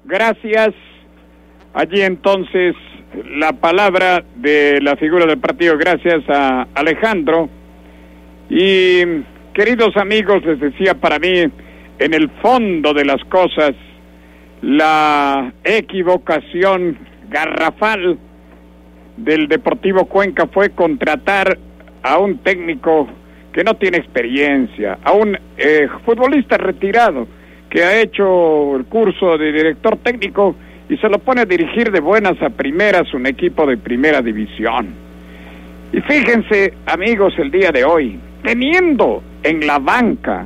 gracias. Allí entonces la palabra de la figura del partido, gracias a Alejandro. Y queridos amigos, les decía, para mí, en el fondo de las cosas, la equivocación garrafal del Deportivo Cuenca fue contratar a un técnico que no tiene experiencia, a un futbolista retirado que ha hecho el curso de director técnico y se lo pone a dirigir de buenas a primeras un equipo de primera división. Y fíjense, amigos, el día de hoy, teniendo en la banca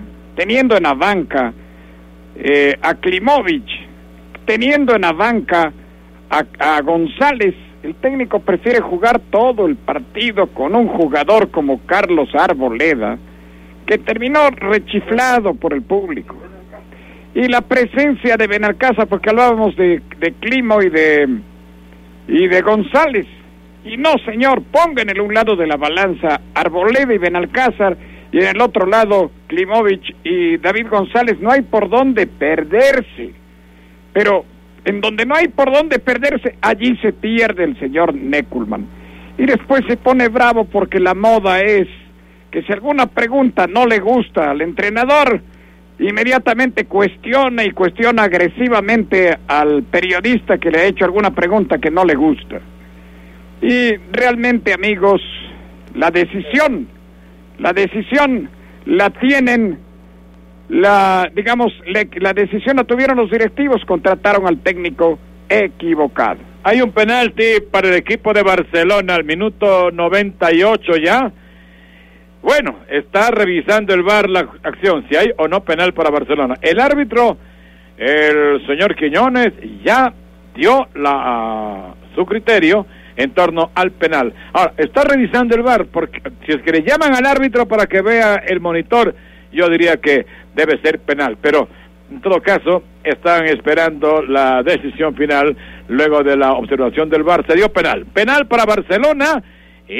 a Klimovic, teniendo en la banca a González, el técnico prefiere jugar todo el partido con un jugador como Carlos Arboleda, que terminó rechiflado por el público. Y la presencia de Benalcázar, porque hablábamos de Climo y de González. Y no, señor, pongan en un lado de la balanza Arboleda y Benalcázar, y en el otro lado Klimovic y David González. No hay por dónde perderse. Pero en donde no hay por dónde perderse, allí se pierde el señor Neckelmann. Y después se pone bravo porque la moda es que si alguna pregunta no le gusta al entrenador, inmediatamente cuestiona agresivamente al periodista que le ha hecho alguna pregunta que no le gusta. Y realmente, amigos, la decisión la tienen, la decisión la tuvieron los directivos, contrataron al técnico equivocado. Hay un penalti para el equipo de Barcelona al minuto 98 ya. Bueno, está revisando el VAR la acción, si hay o no penal para Barcelona. El árbitro, el señor Quiñones, ya dio su criterio en torno al penal. Ahora, está revisando el VAR, porque si es que le llaman al árbitro para que vea el monitor, yo diría que debe ser penal, pero en todo caso están esperando la decisión final luego de la observación del VAR. Se dio penal para Barcelona. Y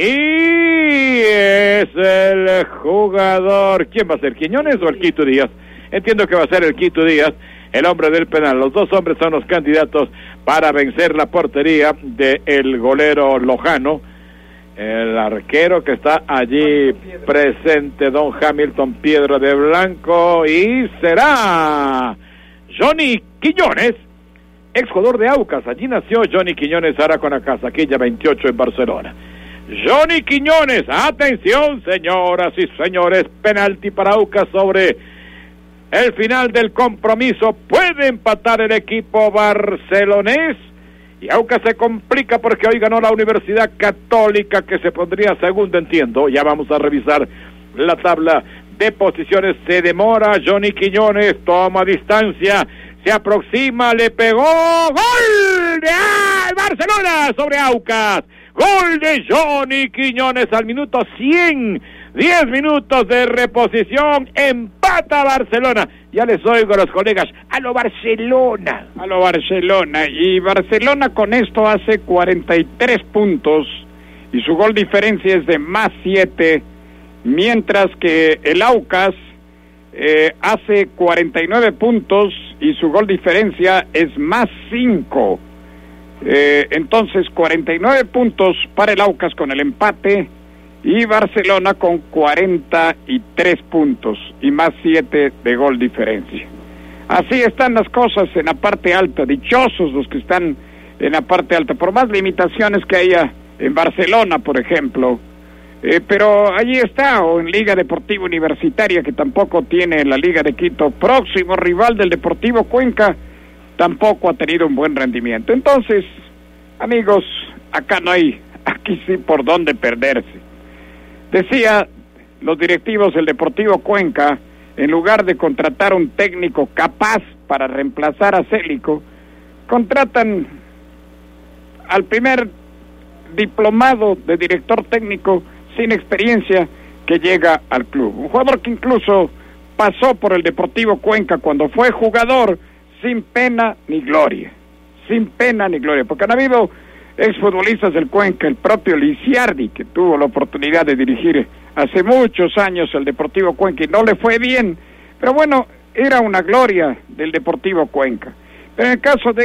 es el jugador, ¿quién va a ser? ¿Quiñones o el Quito Díaz? Entiendo que va a ser el Quito Díaz, el hombre del penal. Los dos hombres son los candidatos para vencer la portería del golero lojano, el arquero que está allí presente, don Hamilton Piedra de Blanco, y será Johnny Quiñones, exjugador de Aucas. Allí nació Johnny Quiñones, ahora con la Casaquilla 28 en Barcelona. Johnny Quiñones, atención señoras y señores, penalti para Aucas sobre el final del compromiso. Puede empatar el equipo barcelonés y Aucas se complica porque hoy ganó la Universidad Católica, que se pondría segundo, entiendo. Ya vamos a revisar la tabla de posiciones. Se demora Johnny Quiñones, toma distancia, se aproxima, le pegó, gol de Barcelona sobre Aucas. Gol de Johnny Quiñones al minuto 100, 10 minutos de reposición, empata Barcelona. Ya les oigo a los colegas, a lo Barcelona. Y Barcelona con esto hace 43 puntos y su gol diferencia es de +7, mientras que el Aucas hace 49 puntos y su gol diferencia es +5. Entonces 49 puntos para el Aucas con el empate y Barcelona con 43 puntos y +7 de gol diferencia. Así están las cosas en la parte alta. Dichosos los que están en la parte alta, por más limitaciones que haya en Barcelona, por ejemplo, pero allí está, o en Liga Deportiva Universitaria, que tampoco tiene la Liga de Quito, próximo rival del Deportivo Cuenca, tampoco ha tenido un buen rendimiento. Entonces, amigos, aquí sí por dónde perderse. Decía, los directivos del Deportivo Cuenca, en lugar de contratar un técnico capaz para reemplazar a Célico, contratan al primer diplomado de director técnico sin experiencia que llega al club. Un jugador que incluso pasó por el Deportivo Cuenca cuando fue jugador, sin pena ni gloria, porque han habido exfutbolistas del Cuenca, el propio Lisiardi, que tuvo la oportunidad de dirigir hace muchos años el Deportivo Cuenca y no le fue bien, pero bueno, era una gloria del Deportivo Cuenca. Pero en el caso de